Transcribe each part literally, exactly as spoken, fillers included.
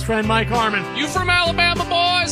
friend Mike Harmon. You from Alabama, boys?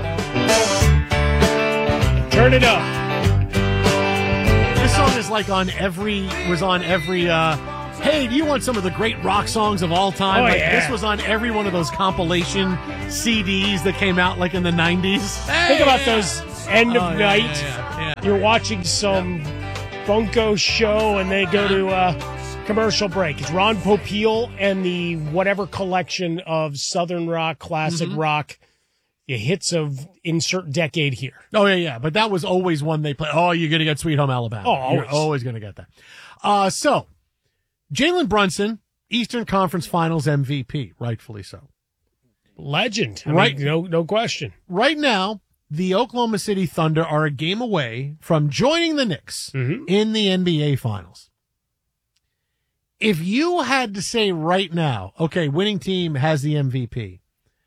Turn it up. This song is like on every, was on every, uh, hey, do you want some of the great rock songs of all time? Oh, like, yeah. This was on every one of those compilation C Ds that came out like in the nineties. Hey, Think about yeah. those end of oh, yeah, night. Yeah, yeah, yeah. You're watching some bunko show and they go to uh, commercial break. It's Ron Popeil and the whatever collection of Southern rock, classic mm-hmm. rock, the hits of insert decade here. Oh, yeah, yeah. But that was always one they play. Oh, you're going to get Sweet Home Alabama. Oh, always. You're always going to get that. Uh, so, Jalen Brunson, Eastern Conference Finals M V P, rightfully so. Legend. I right. mean, no, no question. Right now, the Oklahoma City Thunder are a game away from joining the Knicks mm-hmm. in the N B A Finals. If you had to say right now, okay, winning team has the M V P,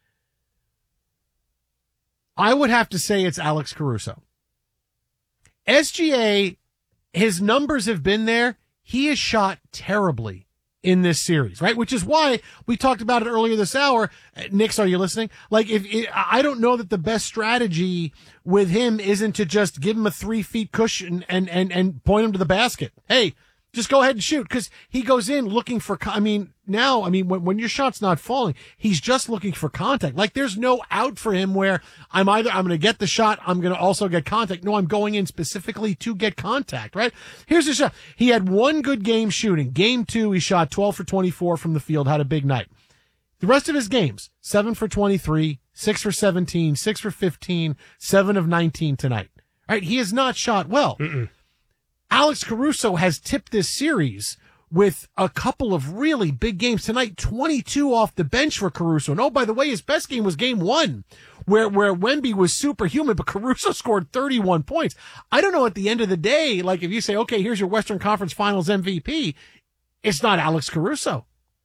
I would have to say it's Alex Caruso. S G A, his numbers have been there. He has shot terribly in this series, right? Which is why we talked about it earlier this hour. Knicks, are you listening? Like, if it, I don't know that the best strategy with him isn't to just give him a three feet cushion and, and, and point him to the basket. Hey, just go ahead and shoot. Cause he goes in looking for, I mean, now, I mean, when, when your shot's not falling, he's just looking for contact. Like, there's no out for him where I'm either, I'm going to get the shot, I'm going to also get contact. No, I'm going in specifically to get contact, right? Here's the shot. He had one good game shooting. Game two, he shot twelve for twenty-four from the field, had a big night. The rest of his games, seven for twenty-three, six for seventeen, six for fifteen, seven of nineteen tonight. Right? He has not shot well. Mm-mm. Alex Caruso has tipped this series with a couple of really big games tonight, twenty-two off the bench for Caruso. And oh, by the way, his best game was game one, where, where Wemby was superhuman, but Caruso scored thirty-one points. I don't know, at the end of the day, like if you say, okay, here's your Western Conference Finals M V P, it's not Alex Caruso.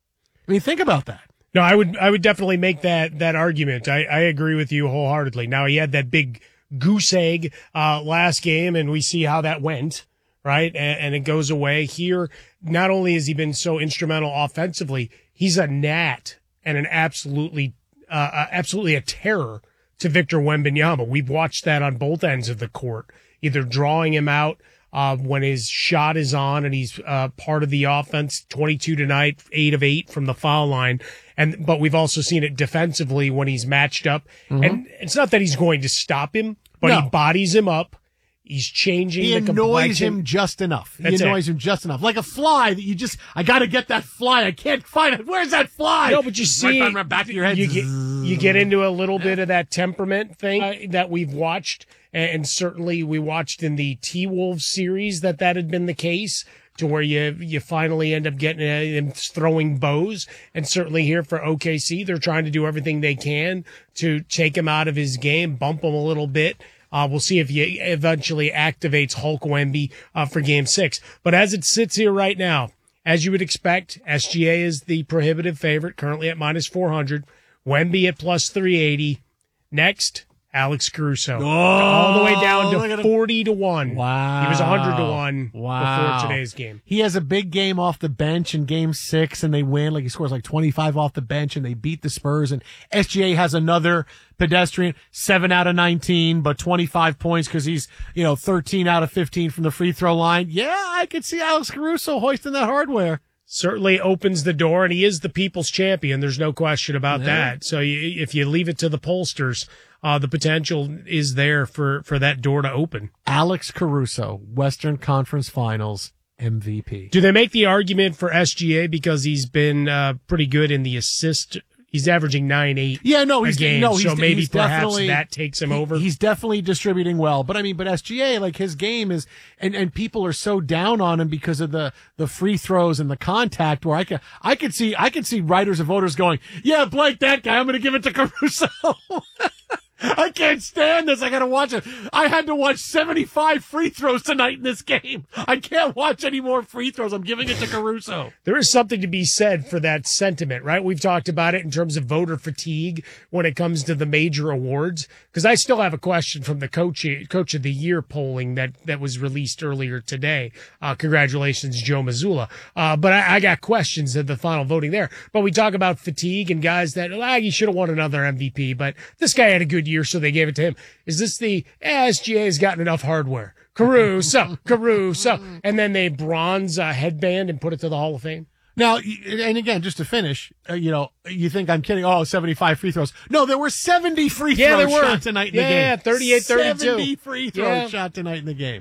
I mean, think about that. No, I would, I would definitely make that, that argument. I, I agree with you wholeheartedly. Now, he had that big goose egg, uh, last game, and we see how that went. Right. And, and it goes away here. Not only has he been so instrumental offensively, he's a gnat and an absolutely, uh, uh, absolutely a terror to Victor Wembanyama. We've watched that on both ends of the court, either drawing him out, uh, when his shot is on and he's, uh, part of the offense, twenty-two tonight, eight of eight from the foul line. And, but we've also seen it defensively when he's matched up. Mm-hmm. And it's not that he's going to stop him, but no. he bodies him up. He's changing he the complexion. He annoys him just enough. That's he annoys it. him just enough. Like a fly that you just, I gotta get that fly. I can't find it. Where's that fly? No, but you see, right on the back of your head. You get, you get into a little bit of that temperament thing uh, that we've watched. And certainly we watched in the T-Wolves series that that had been the case, to where you, you finally end up getting uh, him throwing bows. And certainly here for O K C, they're trying to do everything they can to take him out of his game, bump him a little bit. Uh, we'll see if he eventually activates Hulk Wemby uh, for game six. But as it sits here right now, as you would expect, S G A is the prohibitive favorite, currently at minus four hundred. Wemby at plus three eighty. Next, Alex Caruso. Oh, all the way down to forty to one. Wow. He was one hundred to one wow. before today's game. He has a big game off the bench in game six and they win. Like he scores like twenty-five off the bench and they beat the Spurs, and S G A has another pedestrian, seven out of nineteen, but twenty-five points because he's, you know, thirteen out of fifteen from the free throw line. Yeah, I could see Alex Caruso hoisting that hardware. Certainly opens the door, and he is the people's champion. There's no question about yeah. that. So you, if you leave it to the pollsters, uh, the potential is there for, for that door to open. Alex Caruso, Western Conference Finals M V P. Do they make the argument for S G A because he's been uh, pretty good in the assist? He's averaging nine eight. Yeah, no, he's a game, no, he's, so maybe he's perhaps that takes him he, over. He's definitely distributing well, but I mean, but S G A, like his game is, and and people are so down on him because of the the free throws and the contact. Where I could I could see I could see writers and voters going, yeah, Blake, that guy, I'm going to give it to Caruso. I can't stand this. I got to watch it. I had to watch seventy-five free throws tonight in this game. I can't watch any more free throws. I'm giving it to Caruso. There is something to be said for that sentiment, right? We've talked about it in terms of voter fatigue when it comes to the major awards. Because I still have a question from the coach, coach of the year polling that, that was released earlier today. Uh, congratulations, Joe Mazzulla. Uh, but I, I got questions at the final voting there. But we talk about fatigue and guys that, ah, he should have won another M V P, but this guy had a good year, so they gave it to him. Is this the eh, S G A has gotten enough hardware? Caruso, Caruso. And then they bronze uh, headband and put it to the Hall of Fame. Now, and again, just to finish, uh, you know, you think I'm kidding. Oh, seventy-five free throws. No, there were seventy free yeah, throws there were. shot tonight in yeah, the game. Yeah, thirty-eight thirty-two. seventy free throws yeah. shot tonight in the game.